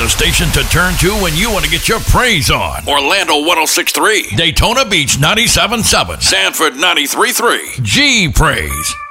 the station to turn to when you want to get your praise on. Orlando 106.3, Daytona Beach 97.7, Sanford 93.3. G Praise.